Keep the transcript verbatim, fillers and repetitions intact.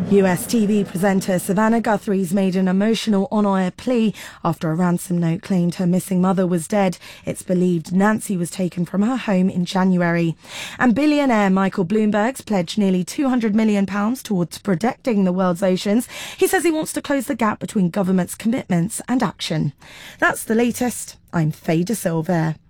U S T V presenter Savannah Guthrie's made an emotional on-air plea after a ransom note claimed her missing mother was dead. It's believed Nancy was taken from her home in January. And billionaire Michael Bloomberg's pledged nearly two hundred million pounds towards protecting the world's oceans. He says he wants to close the gap between government's commitments and action. That's the latest. I'm Faye De Silva.